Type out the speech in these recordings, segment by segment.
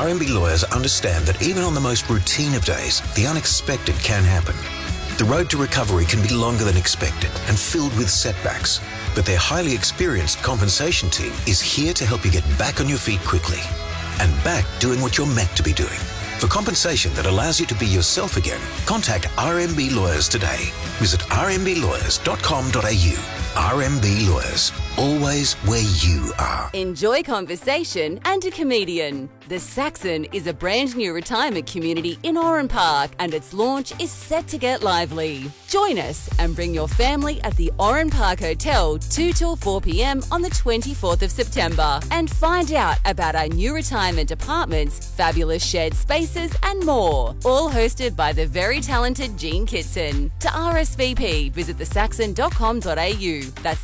RMB lawyers understand that even on the most routine of days, the unexpected can happen. The road to recovery can be longer than expected and filled with setbacks, but their highly experienced compensation team is here to help you get back on your feet quickly and back doing what you're meant to be doing. For compensation that allows you to be yourself again, contact RMB Lawyers today. Visit rmblawyers.com.au. RMB Lawyers, always where you are. Enjoy conversation and a comedian. The Saxon is a brand new retirement community in Oran Park, and its launch is set to get lively. Join us and bring your family at the Oran Park Hotel 2 till 4 p.m. on the 24th of September and find out about our new retirement apartments, fabulous shared spaces and more. All hosted by the very talented Jean Kitson. To RSVP, visit thesaxon.com.au. That's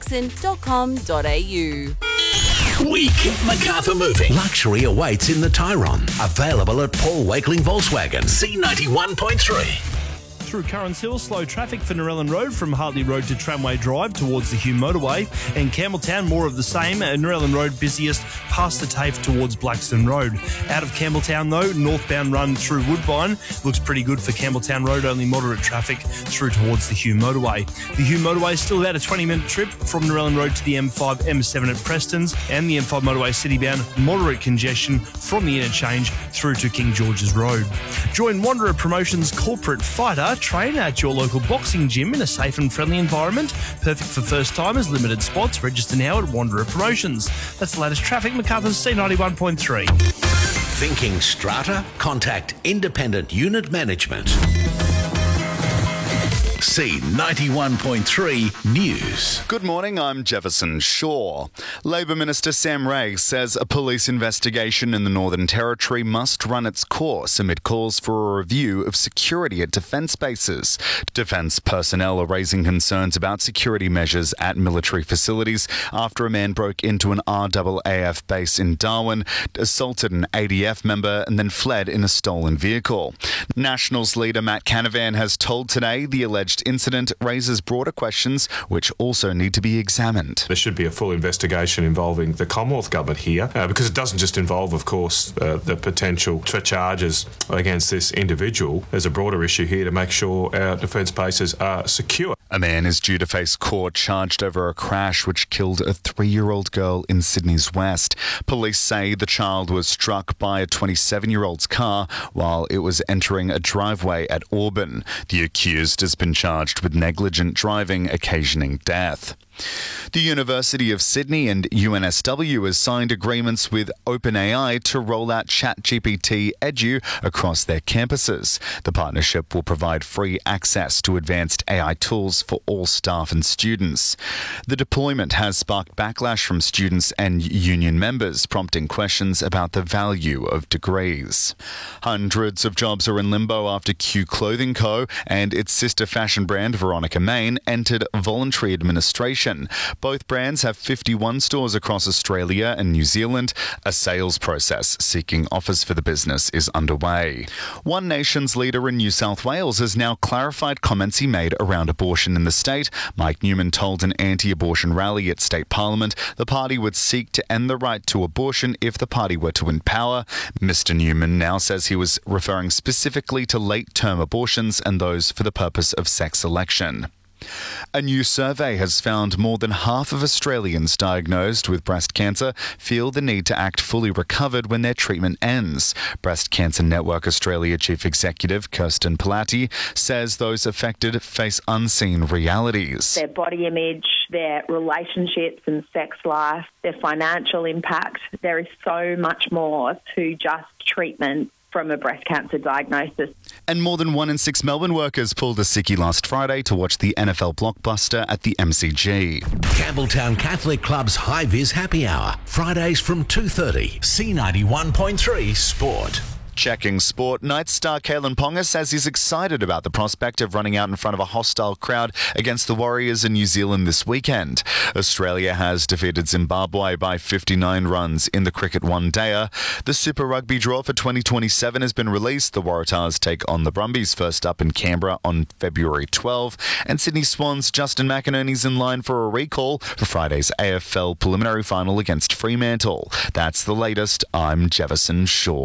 thesaxon.com.au. We keep Macarthur moving. Luxury awaits in the Tyrone. Available at Paul Wakeling Volkswagen. C91.3. Through Currans Hill, slow traffic for Narellan Road from Hartley Road to Tramway Drive towards the Hume Motorway, and Campbelltown more of the same. Narellan Road busiest past the TAFE towards Blackstone Road. Out of Campbelltown though, northbound run through Woodbine looks pretty good for Campbelltown Road, only moderate traffic through towards the Hume Motorway. The Hume Motorway is still about a 20-minute trip from Narellan Road to the M5, M7 at Prestons, and the M5 Motorway citybound, moderate congestion from the interchange through to King George's Road. Join Wanderer Promotions Corporate Fighter train at your local boxing gym in a safe and friendly environment. Perfect for first-timers, limited spots. Register now at Wanderer Promotions. That's the latest traffic. Macarthur's C91.3. Thinking strata? Contact Independent Unit Management. C91.3 News. Good morning, I'm Jefferson Shaw. Labor Minister Sam Ray says a police investigation in the Northern Territory must run its course amid calls for a review of security at defence bases. Defence personnel are raising concerns about security measures at military facilities after a man broke into an RAAF base in Darwin, assaulted an ADF member and then fled in a stolen vehicle. Nationals leader Matt Canavan has told Today the alleged incident raises broader questions which also need to be examined. There should be a full investigation involving the Commonwealth Government here because it doesn't just involve, of course, the potential for charges against this individual. There's a broader issue here to make sure our defence bases are secure. A man is due to face court charged over a crash which killed a 3-year-old girl in Sydney's West. Police say the child was struck by a 27-year-old's car while it was entering a driveway at Auburn. The accused has been charged with negligent driving occasioning death. The University of Sydney and UNSW has signed agreements with OpenAI to roll out ChatGPT Edu across their campuses. The partnership will provide free access to advanced AI tools for all staff and students. The deployment has sparked backlash from students and union members, prompting questions about the value of degrees. Hundreds of jobs are in limbo after Q Clothing Co. and its sister fashion brand Veronica Main entered voluntary administration. Both brands have 51 stores across Australia and New Zealand. A sales process seeking offers for the business is underway. One Nation's leader in New South Wales has now clarified comments he made around abortion in the state. Mike Newman told an anti-abortion rally at State Parliament the party would seek to end the right to abortion if the party were to win power. Mr. Newman now says he was referring specifically to late-term abortions and those for the purpose of sex selection. A new survey has found more than half of Australians diagnosed with breast cancer feel the need to act fully recovered when their treatment ends. Breast Cancer Network Australia Chief Executive Kirsten Palatti says those affected face unseen realities. Their body image, their relationships and sex life, their financial impact. There is so much more to just treatment from a breast cancer diagnosis. And more than 1 in 6 Melbourne workers pulled a sickie last Friday to watch the NFL blockbuster at the MCG. Campbelltown Catholic Club's High Vis Happy Hour, Fridays from 2:30. C91.3 Sport. Checking sport, Knights star Kalen Ponga says he's excited about the prospect of running out in front of a hostile crowd against the Warriors in New Zealand this weekend. Australia has defeated Zimbabwe by 59 runs in the cricket one-dayer. The Super Rugby draw for 2027 has been released. The Waratahs take on the Brumbies first up in Canberra on February 12. And Sydney Swans' Justin McInerney's in line for a recall for Friday's AFL preliminary final against Fremantle. That's the latest. I'm Jefferson Shaw.